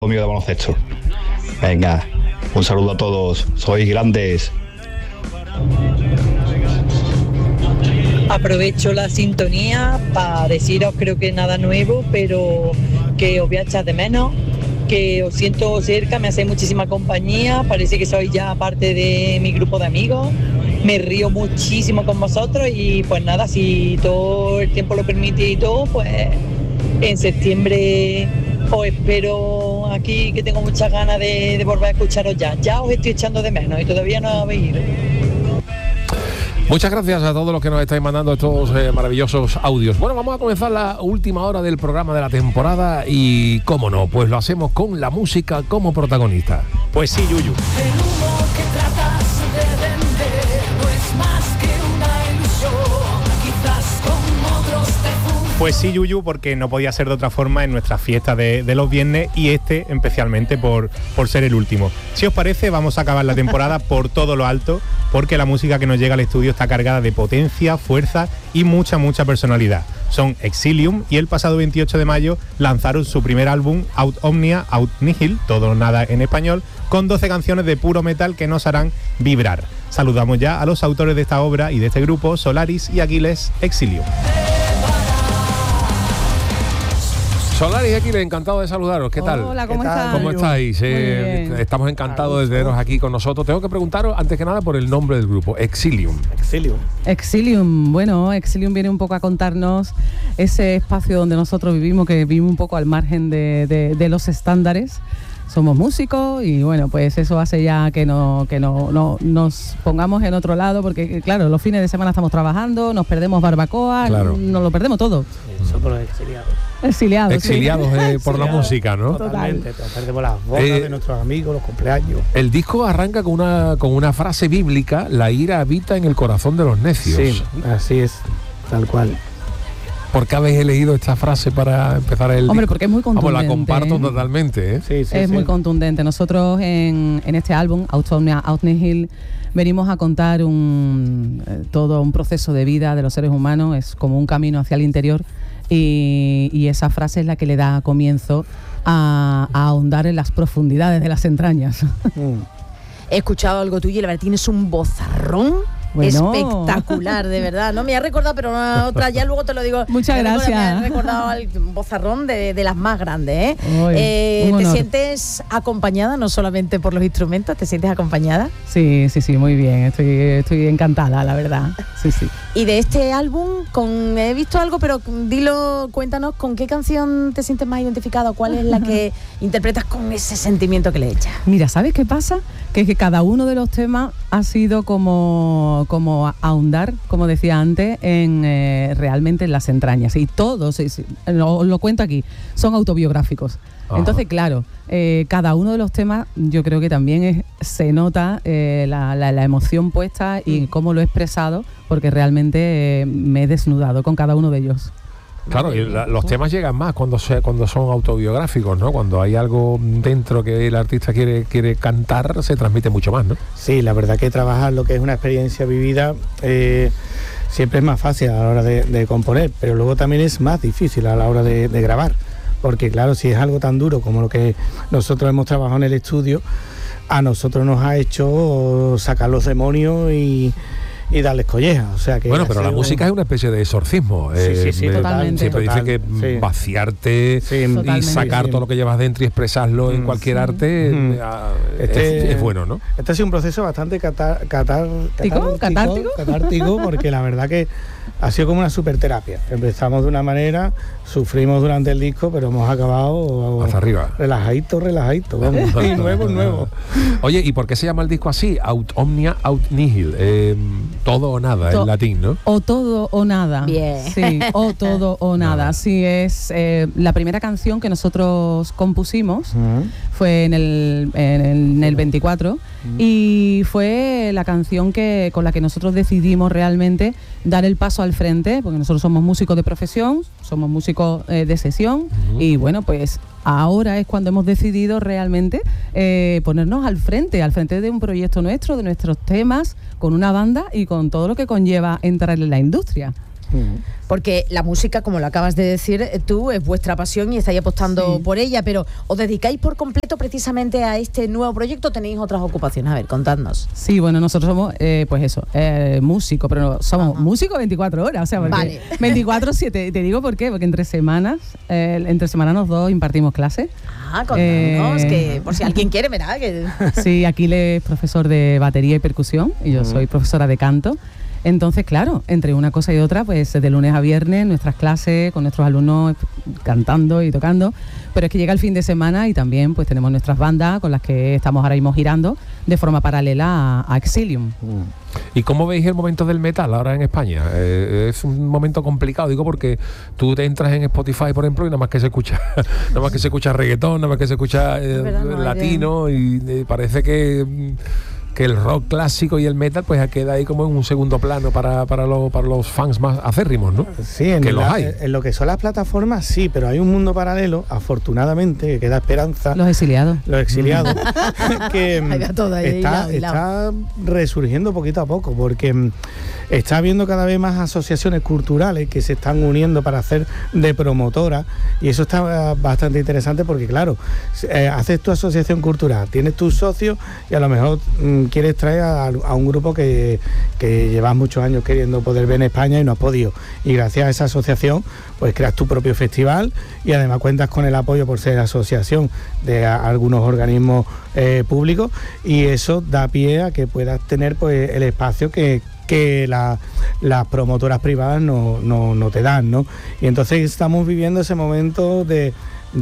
mío de baloncesto. Venga, un saludo a todos, sois grandes. Aprovecho la sintonía para deciros, creo que nada nuevo, pero que os voy a echar de menos, que os siento cerca, me hacéis muchísima compañía, parece que sois ya parte de mi grupo de amigos, me río muchísimo con vosotros y pues nada, si todo el tiempo lo permite y todo, pues en septiembre os espero aquí, que tengo muchas ganas de volver a escucharos ya. Ya os estoy echando de menos y todavía no habéis ido. Muchas gracias a todos los que nos estáis mandando estos maravillosos audios. Bueno, vamos a comenzar la última hora del programa de la temporada y, cómo no, pues lo hacemos con la música como protagonista. Pues sí, Yuyu. El humo que tratas de vender no es más que una ilusión, quizás con otros te funde. Pues sí, Yuyu, porque no podía ser de otra forma en nuestra fiesta de los viernes y especialmente por ser el último. Si os parece, vamos a acabar la temporada por todo lo alto, porque la música que nos llega al estudio está cargada de potencia, fuerza y mucha personalidad. Son Exilium y el pasado 28 de mayo lanzaron su primer álbum, Aut Omnia, Aut Nihil, todo o nada en español, con 12 canciones de puro metal que nos harán vibrar. Saludamos ya a los autores de esta obra y de este grupo, Solaris y Aquiles, Exilium. Solaris y Aquiles, encantado de saludaros. ¿Qué tal? Hola, ¿cómo estás? ¿Cómo estáis? Estamos encantados de teneros aquí con nosotros. Tengo que preguntaros, antes que nada, por el nombre del grupo, Exilium. Exilium, bueno, Exilium viene un poco a contarnos ese espacio donde nosotros vivimos, que vivimos un poco al margen de los estándares. Somos músicos y bueno, pues eso hace ya que no nos pongamos en otro lado, porque claro, los fines de semana estamos trabajando, nos perdemos barbacoa, claro. Nos lo perdemos todo. Somos los exiliados. Exiliados por la música, ¿no? Totalmente, perdemos las bodas de nuestros amigos, los cumpleaños. El disco arranca con una frase bíblica: la ira habita en el corazón de los necios. Sí, así es, tal cual. ¿Por qué habéis elegido esta frase para empezar el Hombre, disco? porque es muy contundente. Vamos, la comparto totalmente, ¿eh? Sí, es muy contundente. Nosotros en este álbum, Aut Omnia, Aut Nihil, venimos a contar todo un proceso de vida de los seres humanos, es como un camino hacia el interior y esa frase es la que le da comienzo a ahondar en las profundidades de las entrañas. He escuchado algo tuyo y la verdad tienes un vozarrón. Bueno. Espectacular, de verdad. No me ha recordado, pero otra ya luego te lo digo. Muchas gracias. Me ha recordado al vozarrón de las más grandes, ¿eh? ¿Te sientes acompañada, no solamente por los instrumentos, te sientes acompañada? Sí, muy bien. Estoy encantada, la verdad. Sí. Y de este álbum, he visto algo, pero cuéntanos, ¿con qué canción te sientes más identificado? ¿Cuál es la que interpretas con ese sentimiento que le echas? Mira, ¿sabes qué pasa? Que cada uno de los temas ha sido como ahondar, como decía antes, en realmente en las entrañas. Y todos, lo cuento aquí, son autobiográficos. Ajá. Entonces, claro, cada uno de los temas yo creo que también se nota la emoción puesta y cómo lo he expresado, porque realmente me he desnudado con cada uno de ellos. Claro, y los temas llegan más cuando son autobiográficos, ¿no? Cuando hay algo dentro que el artista quiere cantar, se transmite mucho más, ¿no? Sí, la verdad que trabajar lo que es una experiencia vivida siempre es más fácil a la hora de componer, pero luego también es más difícil a la hora de grabar, porque claro, si es algo tan duro como lo que nosotros hemos trabajado en el estudio, a nosotros nos ha hecho sacar los demonios y darles collejas, o sea que... Bueno, pero la música es una especie de exorcismo. Sí, totalmente. Siempre dice que vaciarte y sacar todo lo que llevas dentro y expresarlo en cualquier arte es bueno, ¿no? Este ha sido un proceso bastante catártico, porque la verdad que ha sido como una superterapia. Empezamos de una manera, sufrimos durante el disco, pero hemos acabado hasta arriba. Relajadito, vamos. Y nuevo. Oye, ¿y por qué se llama el disco así? Aut Omnia, Aut Nihil. Todo o nada en latín, ¿no? O todo o nada. Bien. Sí, o todo o nada. Sí, es la primera canción que nosotros compusimos fue en el 24 y fue la canción con la que nosotros decidimos realmente dar el paso al frente, porque nosotros somos músicos de profesión, somos músicos de sesión y bueno, pues ahora es cuando hemos decidido realmente ponernos al frente de un proyecto nuestro, de nuestros temas, con una banda y con todo lo que conlleva entrar en la industria. Porque la música, como lo acabas de decir tú, es vuestra pasión y estáis apostando por ella, pero ¿os dedicáis por completo precisamente a este nuevo proyecto o tenéis otras ocupaciones? A ver, contadnos. Sí, bueno, nosotros somos, pues eso, músicos, pero somos músicos 24 horas, o sea, porque 24/7. Te digo por qué, porque entre semanas los dos impartimos clases. Contanos, que por si alguien quiere, ¿verdad? Que... Sí, Aquiles es profesor de batería y percusión y yo soy profesora de canto. Entonces, claro, entre una cosa y otra, pues de lunes a viernes nuestras clases con nuestros alumnos cantando y tocando, pero es que llega el fin de semana y también pues tenemos nuestras bandas con las que estamos ahora mismo girando de forma paralela a Exilium. ¿Y cómo veis el momento del metal ahora en España? Es un momento complicado, digo, porque tú te entras en Spotify, por ejemplo, y nada más que se escucha reggaetón, nada más que se escucha latino, y parece que el rock clásico y el metal pues queda ahí como en un segundo plano para los fans más acérrimos, ¿no? Sí, en lo que son las plataformas sí, pero hay un mundo paralelo, afortunadamente, que da esperanza. Los exiliados. Que está resurgiendo poquito a poco, porque está habiendo cada vez más asociaciones culturales que se están uniendo para hacer de promotora, y eso está bastante interesante porque, claro, haces tu asociación cultural, tienes tus socios y a lo mejor quieres traer a un grupo que llevas muchos años queriendo poder ver en España y no has podido, y gracias a esa asociación pues creas tu propio festival y además cuentas con el apoyo por ser asociación de algunos organismos públicos, y eso da pie a que puedas tener pues el espacio que las promotoras privadas no te dan, ¿no? Y entonces estamos viviendo ese momento de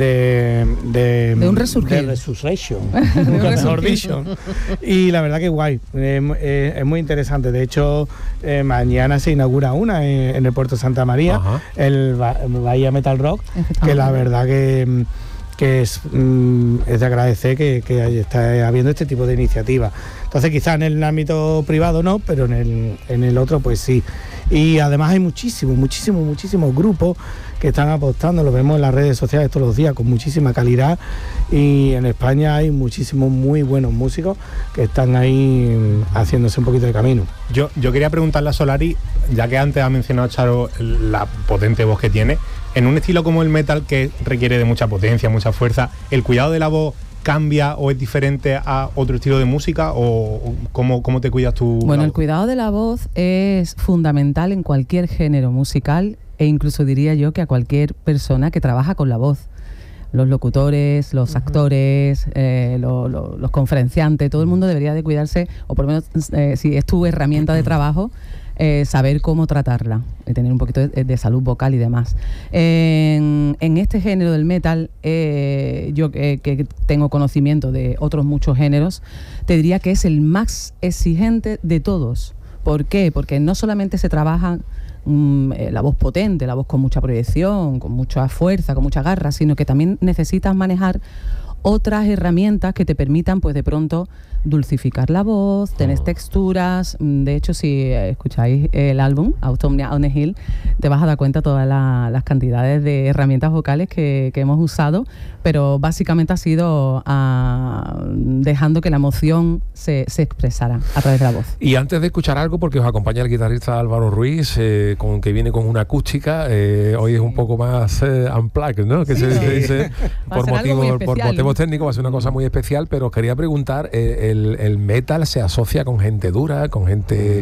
un resurgir. De resurrection, mejor dicho. Y la verdad que guay, es muy interesante. De hecho, mañana se inaugura una en el puerto de Santa María, el Bahía Metal Rock, que la verdad que es de agradecer que está habiendo este tipo de iniciativas. Entonces quizás en el ámbito privado no, pero en el otro pues sí. Y además hay muchísimos grupos que están apostando, lo vemos en las redes sociales todos los días con muchísima calidad, y en España hay muchísimos muy buenos músicos que están ahí haciéndose un poquito de camino. Yo quería preguntarle a Solari, ya que antes ha mencionado Charo la potente voz que tiene, en un estilo como el metal que requiere de mucha potencia, mucha fuerza, ¿el cuidado de la voz cambia o es diferente a otro estilo de música, o cómo te cuidas tú? Bueno, el cuidado de la voz es fundamental en cualquier género musical, e incluso diría yo que a cualquier persona que trabaja con la voz. Los locutores, los actores, los conferenciantes, todo el mundo debería de cuidarse, o por lo menos si es tu herramienta de trabajo, saber cómo tratarla, tener un poquito de salud vocal y demás. En este género del metal, yo que tengo conocimiento de otros muchos géneros, te diría que es el más exigente de todos. ¿Por qué? Porque no solamente se trabaja la voz potente, la voz con mucha proyección, con mucha fuerza, con mucha garra, sino que también necesitas manejar otras herramientas que te permitan pues de pronto dulcificar la voz, tener texturas. De hecho, si escucháis el álbum Autumnia on a Hill, te vas a dar cuenta todas las cantidades de herramientas vocales que hemos usado, pero básicamente ha sido dejando que la emoción se expresara a través de la voz. Y antes de escuchar algo, porque os acompaña el guitarrista Álvaro Ruiz, que viene con una acústica, hoy es un poco más unplugged, ¿no? Que se dice por motivos técnicos, va a ser una cosa muy especial, pero os quería preguntar, el metal se asocia con gente dura, con gente,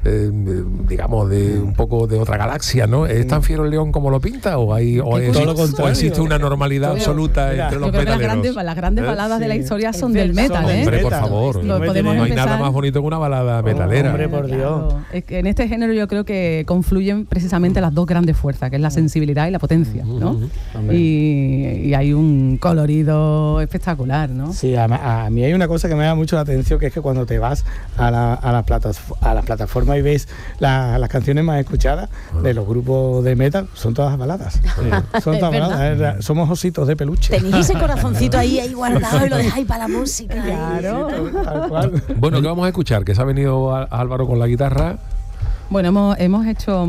digamos, de un poco de otra galaxia, ¿no? ¿Es tan fiero el león como lo pinta, o existe una normalidad absoluta entre los metaleros? Las grandes baladas de la historia son del metal, ¿eh? Hombre, por favor. No hay nada más bonito que una balada metalera. Hombre, por Dios. Es que en este género yo creo que confluyen precisamente las dos grandes fuerzas, que es la sensibilidad y la potencia, ¿no? Y hay un colorido espectacular, ¿no? Sí, a mí hay una cosa que me da mucho la atención, que es que cuando te vas a la plataforma y ves las canciones más escuchadas de los grupos de metal, son todas baladas. Son todas baladas. Somos ositos de peluche. Tenéis ese corazoncito ahí guardado y lo dejáis para la música. Claro. Tal cual. Bueno, ¿qué vamos a escuchar? Que se ha venido Álvaro con la guitarra. Bueno, hemos hecho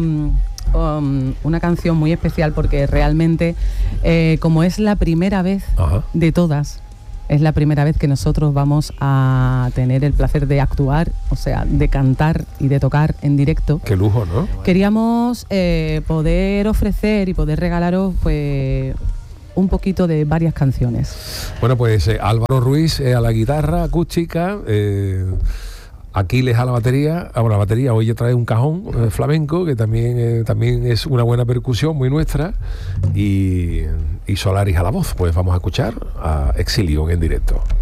una canción muy especial porque realmente, como es la primera vez de todas Es la primera vez que nosotros vamos a tener el placer de actuar, o sea, de cantar y de tocar en directo. Qué lujo, ¿no? Queríamos poder ofrecer y poder regalaros pues un poquito de varias canciones. Bueno, pues Álvaro Ruiz a la guitarra acústica, Aquiles a la batería. Bueno, la batería hoy trae un cajón flamenco, que también es una buena percusión, muy nuestra, y Solaris a la voz. Pues vamos a escuchar a Exilium en directo.